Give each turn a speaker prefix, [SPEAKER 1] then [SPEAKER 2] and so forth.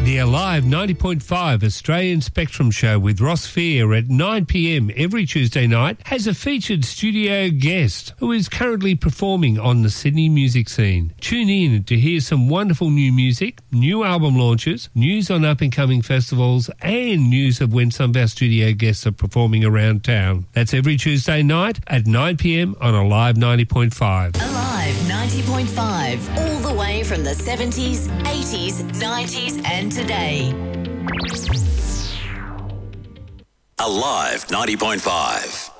[SPEAKER 1] The Alive 90.5 Australian Spectrum Show with Ross Fear at 9 p.m. every Tuesday night has a featured studio guest who is currently performing on the Sydney music scene. Tune in to hear some wonderful new music, new album launches, news on up-and-coming festivals and news of when some of our studio guests are performing around town. That's every Tuesday night at 9 p.m. on Alive 90.5.
[SPEAKER 2] Alive 90.5, all the way from the 70s, 80s, 90s and today.
[SPEAKER 3] Alive 90.5.